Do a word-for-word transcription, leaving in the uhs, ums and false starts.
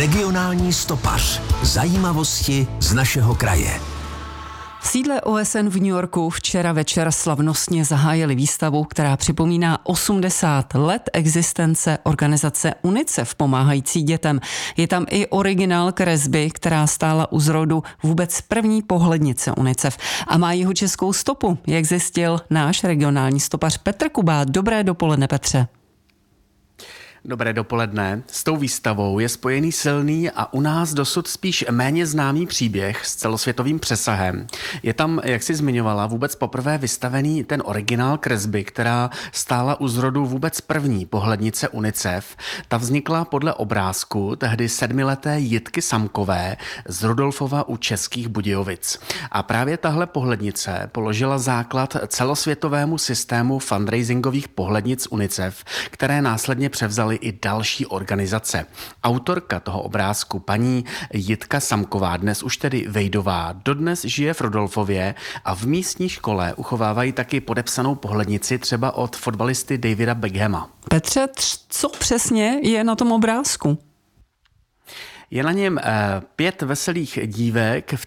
Regionální stopař. Zajímavosti z našeho kraje. V sídle O S N v New Yorku včera večer slavnostně zahájili výstavu, která připomíná osmdesát let existence organizace UNICEF pomáhající dětem. Je tam i originál kresby, která stála u zrodu vůbec první pohlednice UNICEF a má jihočeskou stopu, jak zjistil náš regionální stopař Petr Kubát. Dobré dopoledne, Petře. Dobré dopoledne. S tou výstavou je spojený silný a u nás dosud spíš méně známý příběh s celosvětovým přesahem. Je tam, jak jsi zmiňovala, vůbec poprvé vystavený ten originál kresby, která stála u zrodu vůbec první pohlednice UNICEF. Ta vznikla podle obrázku tehdy sedmileté Jitky Samkové z Rudolfova u Českých Budějovic. A právě tahle pohlednice položila základ celosvětovému systému fundraisingových pohlednic UNICEF, které následně převzaly i další organizace. Autorka toho obrázku, paní Jitka Samková, dnes už tedy vejdová, dodnes žije v Rudolfově a v místní škole uchovávají taky podepsanou pohlednici třeba od fotbalisty Davida Beckhama. Petře, co přesně je na tom obrázku? Je na něm pět veselých dívek v